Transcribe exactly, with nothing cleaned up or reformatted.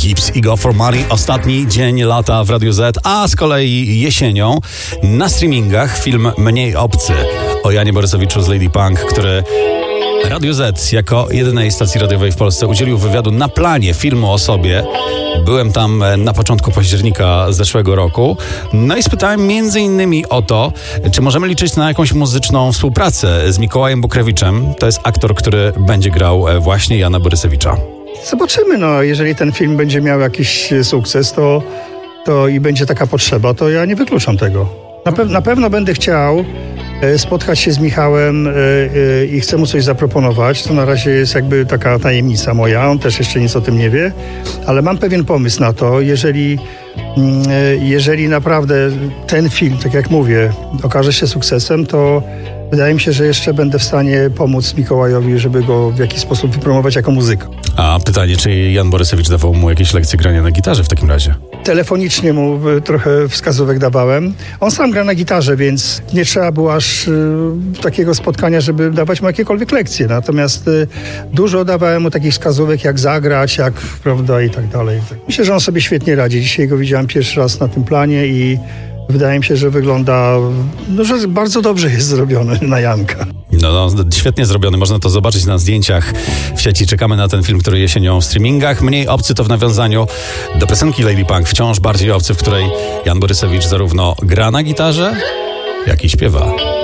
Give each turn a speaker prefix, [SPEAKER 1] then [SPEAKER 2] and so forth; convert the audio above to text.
[SPEAKER 1] Gibbs i Go For Money. Ostatni dzień lata w Radiu Z, a z kolei jesienią na streamingach film Mniej obcy o Janie Borysowiczu z Lady Punk, który Radiu Z jako jedynej stacji radiowej w Polsce udzielił wywiadu na planie filmu o sobie. Byłem tam na początku października zeszłego roku. No i spytałem między innymi o to, czy możemy liczyć na jakąś muzyczną współpracę z Mikołajem Bukrewiczem. To jest aktor, który będzie grał właśnie Jana Borysowicza.
[SPEAKER 2] Zobaczymy, no jeżeli ten film będzie miał jakiś sukces, to, to i będzie taka potrzeba, to ja nie wykluczam tego. Na, pe- na pewno będę chciał spotkać się z Michałem i chcę mu coś zaproponować. To na razie jest jakby taka tajemnica moja, on też jeszcze nic o tym nie wie, ale mam pewien pomysł na to, jeżeli, jeżeli naprawdę ten film, tak jak mówię, okaże się sukcesem, to wydaje mi się, że jeszcze będę w stanie pomóc Mikołajowi, żeby go w jakiś sposób wypromować jako muzyka.
[SPEAKER 1] A pytanie, czy Jan Borysowicz dawał mu jakieś lekcje grania na gitarze w takim razie?
[SPEAKER 2] Telefonicznie mu trochę wskazówek dawałem. On sam gra na gitarze, więc nie trzeba było aż y, takiego spotkania, żeby dawać mu jakiekolwiek lekcje. Natomiast y, dużo dawałem mu takich wskazówek, jak zagrać, jak, prawda, i tak dalej. Myślę, że on sobie świetnie radzi. Dzisiaj go widziałem pierwszy raz na tym planie i wydaje mi się, że wygląda, no, że bardzo dobrze jest zrobiony na Janka.
[SPEAKER 1] No, no, świetnie zrobiony, można to zobaczyć na zdjęciach w sieci. Czekamy na ten film, który jesienią w streamingach. Mniej obcy to w nawiązaniu do piosenki Lady Punk, wciąż bardziej obcy, w której Jan Borysowicz zarówno gra na gitarze, jak i śpiewa.